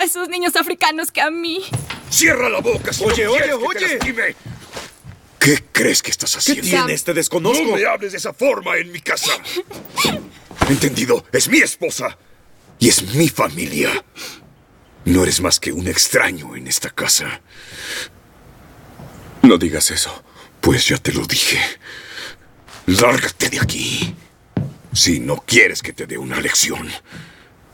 esos niños africanos que a mí. ¡Cierra la boca! Si Oye, no quieres oye, que te oye. lastime. ¿Qué crees que estás ¿Qué haciendo? tienes? Te desconozco. No me hables de esa forma en mi casa. ¿Entendido? Es mi esposa. Y es mi familia. No eres más que un extraño en esta casa. No digas eso, pues ya te lo dije. Lárgate de aquí. Si no quieres que te dé una lección.